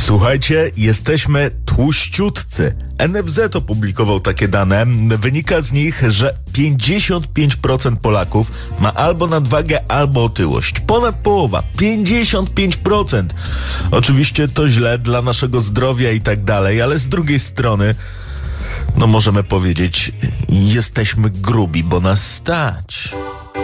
Słuchajcie, jesteśmy tłuściutcy. NFZ opublikował takie dane. Wynika z nich, że 55% Polaków ma albo nadwagę, albo otyłość. Ponad połowa. 55%. Oczywiście to źle dla naszego zdrowia i tak dalej, ale z drugiej strony, no możemy powiedzieć, jesteśmy grubi, bo nas stać.